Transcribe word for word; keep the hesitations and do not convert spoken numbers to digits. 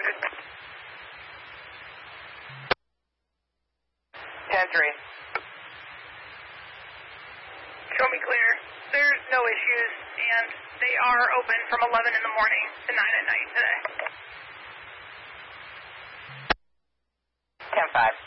hundred. ten three. Show me clear. There's no issues, and they are open from eleven in the morning to nine at night today. ten five.